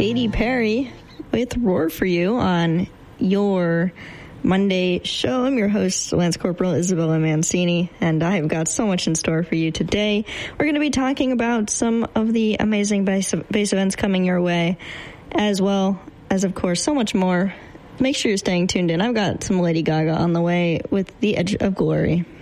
Katy Perry with Roar for you on your Monday show. I'm your host, Lance Corporal Isabella Mancini, and I've got so much in store for you today. We're going to be talking about some of the amazing bass events coming your way, as well as, of course, so much more. Make sure you're staying tuned in. I've got some Lady Gaga on the way with The Edge of Glory.